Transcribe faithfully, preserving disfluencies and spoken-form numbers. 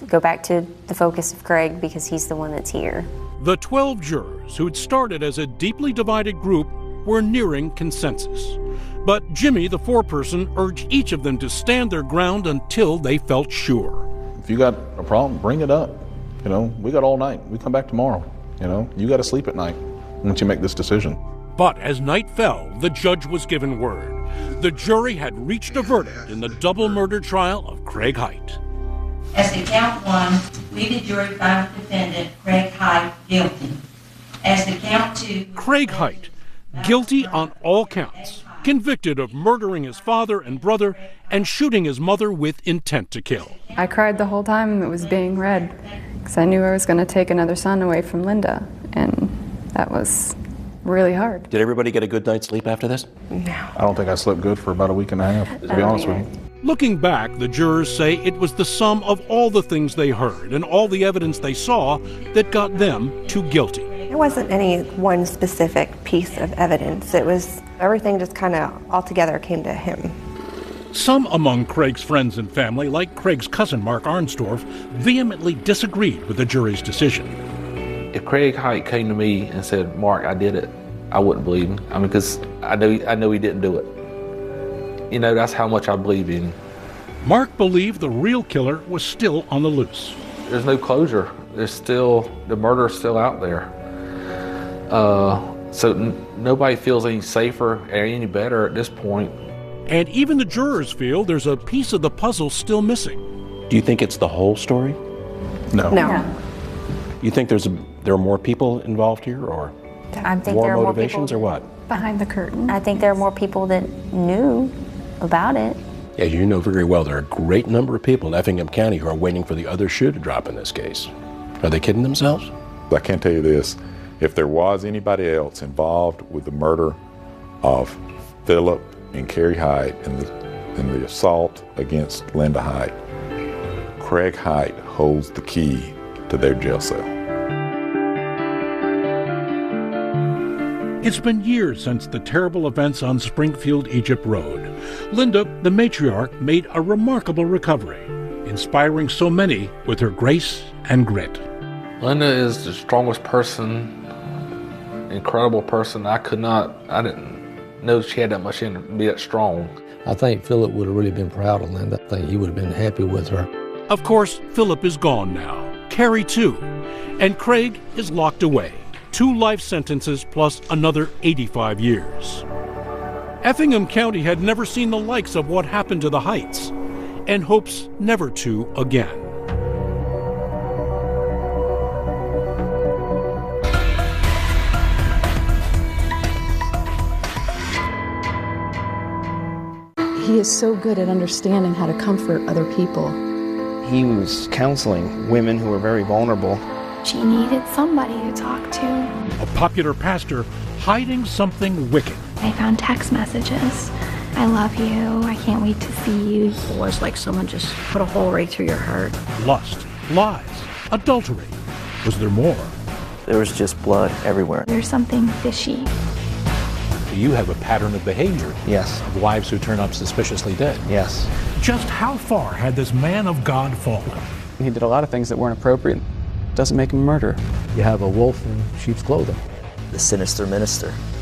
go back to the focus of Craig because he's the one that's here. The twelve jurors who'd started as a deeply divided group were nearing consensus. But Jimmy, the foreperson, urged each of them to stand their ground until they felt sure. If you got a problem, bring it up. You know, we got all night. We come back tomorrow. You know, you got to sleep at night once you make this decision. But as night fell, the judge was given word. The jury had reached a verdict in the double murder trial of Craig Hite. As to count one, we the jury found defendant Craig Hite guilty. As to count two... Craig Hite, guilty on all counts, convicted of murdering his father and brother and shooting his mother with intent to kill. I cried the whole time it was being read because I knew I was going to take another son away from Linda, and that was really hard. Did everybody get a good night's sleep after this? No. I don't think I slept good for about a week and a half, to be honest with you. Looking back, the jurors say it was the sum of all the things they heard and all the evidence they saw that got them to guilty. There wasn't any one specific piece of evidence. It was everything just kind of all together came to him. Some among Craig's friends and family, like Craig's cousin Mark Arnsdorf, vehemently disagreed with the jury's decision. If Craig Hite came to me and said, "Mark, I did it," I wouldn't believe him. I mean, because I know I know he didn't do it. You know, that's how much I believe in him. Mark believed the real killer was still on the loose. There's no closure. There's still, the murder's still out there. Uh, so n nobody feels any safer or any better at this point. And even the jurors feel there's a piece of the puzzle still missing. Do you think it's the whole story? No. No. You think there's a, there are more people involved here, or I think more there are more motivations, people, or what? Behind the curtain. I think there are more people that knew about it. Yeah, you know very well there are a great number of people in Effingham County who are waiting for the other shoe to drop in this case. Are they kidding themselves? I can tell you this, if there was anybody else involved with the murder of Philip and Carrie Hite and the, and the assault against Linda Hite, Craig Hite holds the key to their jail cell. It's been years since the terrible events on Springfield Egypt Road. Linda, the matriarch, made a remarkable recovery, inspiring so many with her grace and grit. Linda is the strongest person, incredible person. I could not, I didn't know she had that much in her to be that strong. I think Philip would have really been proud of Linda. I think he would have been happy with her. Of course, Philip is gone now. Carrie too. And Craig is locked away. Two life sentences plus another eighty-five years. Effingham County had never seen the likes of what happened to the Hites, and hopes never to again. He is so good at understanding how to comfort other people. He was counseling women who were very vulnerable. She needed somebody to talk to. A popular pastor hiding something wicked. I found text messages. I love you. I can't wait to see you. It was like someone just put a hole right through your heart. Lust, lies, adultery. Was there more? There was just blood everywhere. There's something fishy. You have a pattern of behavior. Yes. Of wives who turn up suspiciously dead. Yes. Just how far had this man of God fallen? He did a lot of things that weren't appropriate. Doesn't make him a murderer. You have a wolf in sheep's clothing. The sinister minister.